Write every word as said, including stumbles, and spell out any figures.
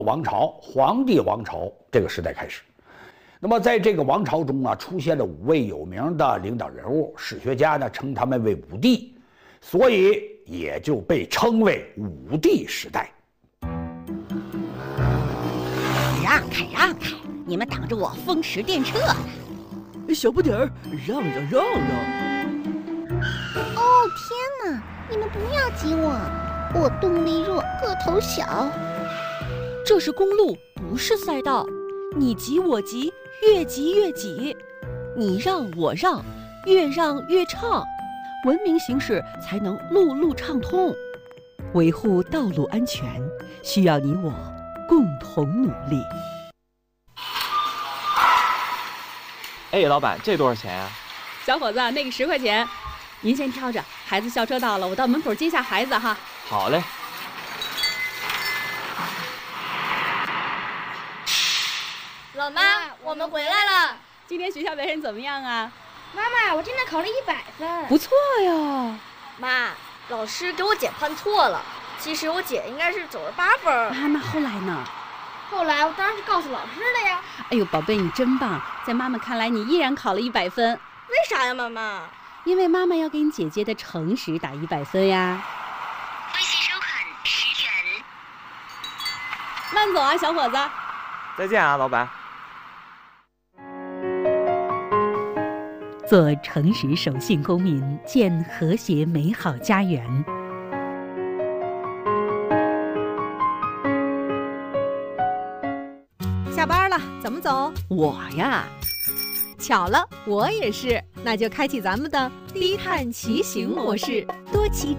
王朝、黄帝王朝这个时代开始。那么在这个王朝中啊，出现了五位有名的领导人物，史学家呢称他们为五帝，所以也就被称为五帝时代。 让开让开，你们挡着我风驰电掣呢！ 小不点儿，让让让让！ 哦天哪，你们不要挤我，我动力弱，个头小。 这是公路，不是赛道，你挤我挤，越挤越挤，你让我让，越让越畅，文明行驶才能路路畅通。维护道路安全，需要你我共同努力。 哎，老板，这多少钱呀？ 小伙子，那个十块钱，您先挑着。孩子校车到了，我到门口接下孩子哈。 好嘞。 老妈，我们回来了。 今天学校表现怎么样啊？ 妈妈，我今天考了一百分。 不错呀。 妈，老师给我姐判错了，其实我姐应该是九十八分。 啊，那后来呢？ 后来我当然是告诉老师了呀。 哎呦，宝贝，你真棒！在妈妈看来，你依然考了一百分。 为啥呀，妈妈？ 因为妈妈要给你姐姐的诚实打一百分呀。 微信收款十元。 慢走啊，小伙子。 再见啊，老板。 做诚实守信公民，建和谐美好家园。 下班了，怎么走？ 我呀， 巧了，我也是。那就开启咱们的低碳骑行模式， 多骑